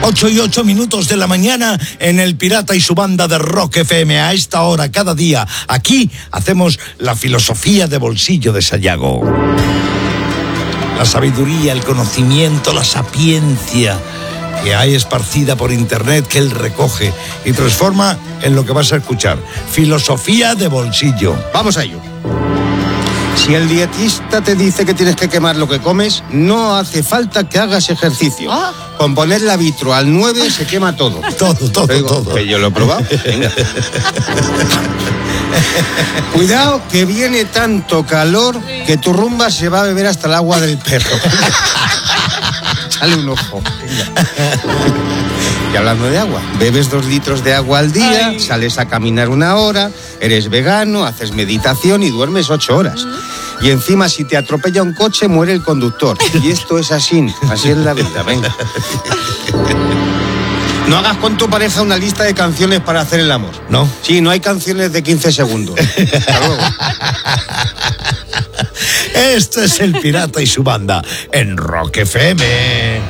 8:08 de la mañana en El Pirata y su banda de Rock FM. A esta hora, cada día, aquí hacemos la filosofía de bolsillo de Sayago. La sabiduría, el conocimiento, la sapiencia que hay esparcida por internet, que él recoge y transforma en lo que vas a escuchar. Filosofía de bolsillo. Vamos a ello. Si el dietista te dice que tienes que quemar lo que comes, no hace falta que hagas ejercicio. Con poner la vitro al 9 se quema todo. Todo. Que yo lo he probado. Venga. Cuidado, que viene tanto calor que tu rumba se va a beber hasta el agua del perro. Sale un ojo. Venga. Y hablando de agua, bebes 2 litros de agua al día, sales a caminar 1 hora, eres vegano, haces meditación y duermes 8 horas. Y encima, si te atropella un coche, muere el conductor. Y esto es así es la vida, venga. No hagas con tu pareja una lista de canciones para hacer el amor. ¿No? Sí, no hay canciones de 15 segundos. Hasta luego. Este es El Pirata y su banda en Rock FM.